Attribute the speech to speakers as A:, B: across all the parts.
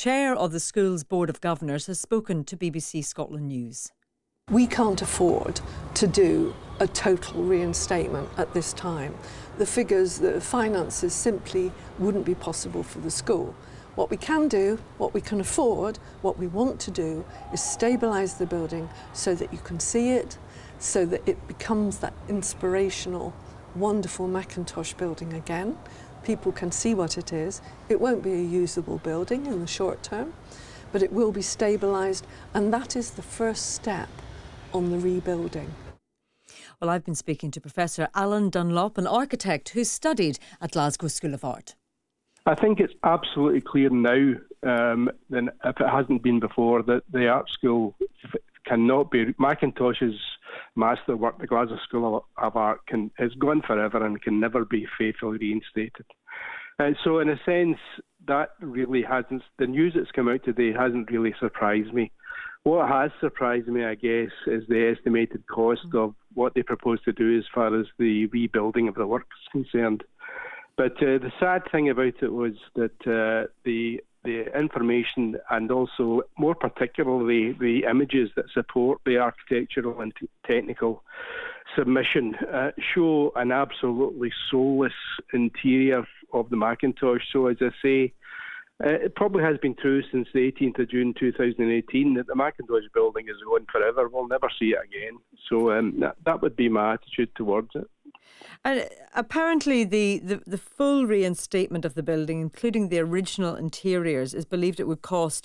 A: chair of the school's Board of Governors has spoken to BBC Scotland News.
B: We can't afford to do a total reinstatement at this time. The figures, the finances simply wouldn't be possible for the school. What we can do, what we can afford, what we want to do is stabilise the building so that you can see it, so that it becomes that inspirational, wonderful Mackintosh building again. People can see what it is. It won't be a usable building in the short term, but it will be stabilised, and that is the first step on the rebuilding.
A: Well, I've been speaking to Professor Alan Dunlop, an architect who studied at Glasgow School of Art.
C: I think it's absolutely clear now, than if it hasn't been before, that the art school cannot be. Mackintosh's masterwork, the Glasgow School of Art, is gone forever and can never be faithfully reinstated. So in a sense, that really hasn't, the news that's come out today hasn't really surprised me. What has surprised me, I guess, is the estimated cost of what they propose to do as far as the rebuilding of the work is concerned. But the sad thing about it was that the information, and also more particularly the images that support the architectural and technical submission, show an absolutely soulless interior of the Mackintosh. So as I say, it probably has been true since the 18th of June 2018 that the Mackintosh building is gone forever. We'll never see it again. So that would be my attitude towards it.
A: And apparently the full reinstatement of the building, including the original interiors, is believed it would cost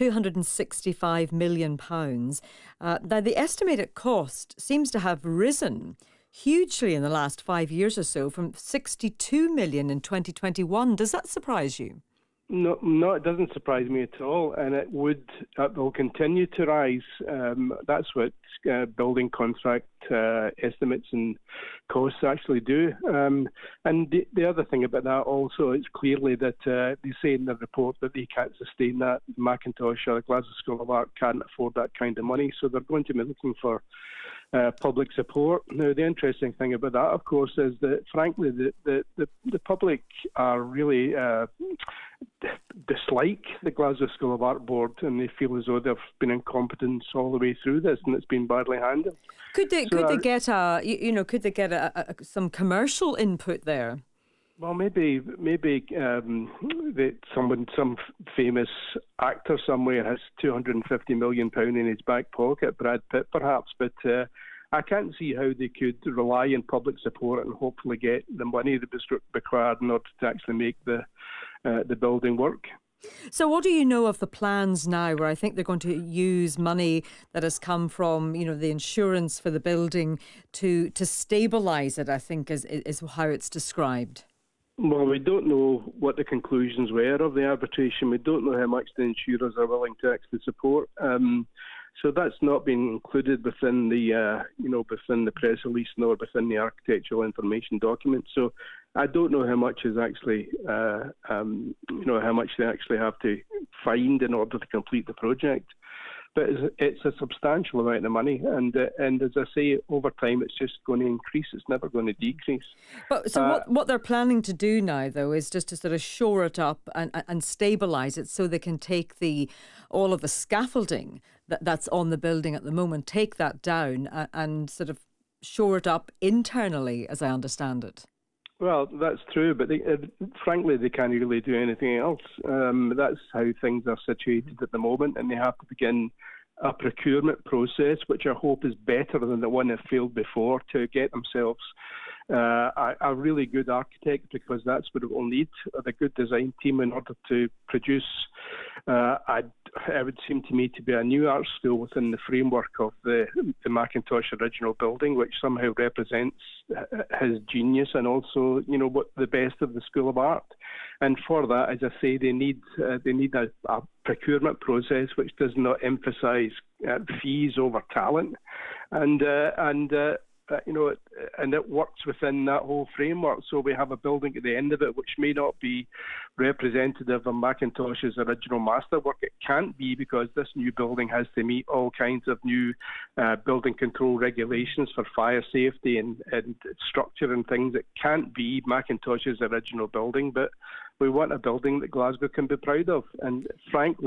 A: £265 million. Now, the estimated cost seems to have risen hugely in the last 5 years or so, from 62 million in 2021. Does that surprise you?
C: No, it doesn't surprise me at all, and it will continue to rise. That's what building contract estimates and costs actually do. And the other thing about that also is clearly that they say in the report that they can't sustain that. Mackintosh or the Glasgow School of Art can't afford that kind of money, so they're going to be looking for public support. Now, the interesting thing about that, of course, is that frankly the public are really dislike the Glasgow School of Art board, and they feel as though they've been incompetent all the way through this, and it's been badly handled.
A: Could they get some commercial input there?
C: Well, maybe some famous actor somewhere has £250 million in his back pocket, Brad Pitt perhaps, but I can't see how they could rely on public support and hopefully get the money that was required in order to actually make the building work.
A: So what do you know of the plans now, where I think they're going to use money that has come from, the insurance for the building to stabilise it, I think is how it's described?
C: Well, we don't know what the conclusions were of the arbitration. We don't know how much the insurers are willing to actually support. So that's not been included within the, within the press release nor within the architectural information document. So I don't know how much is actually, how much they actually have to find in order to complete the project. But it's a substantial amount of money, and as I say, over time it's just going to increase. It's never going to decrease.
A: But so what they're planning to do now, though, is just to sort of shore it up and stabilise it, so they can take all of the scaffolding that's on the building at the moment, take that down and sort of shore it up internally, as I understand it.
C: Well, that's true, but frankly, they can't really do anything else. That's how things are situated at the moment, and they have to begin a procurement process, which I hope is better than the one that failed before, to get themselves a really good architect, because that's what it will need, a good design team in order to produce, it would seem to me to be a new art school within the framework of the Mackintosh original building, which somehow represents his genius and also, what the best of the School of Art. And for that, as I say, they need a procurement process which does not emphasise fees over talent, and it works within that whole framework. So we have a building at the end of it which may not be representative of Mackintosh's original masterwork. It can't be, because this new building has to meet all kinds of new building control regulations for fire safety and structure and things. It can't be Mackintosh's original building, but we want a building that Glasgow can be proud of. And frankly,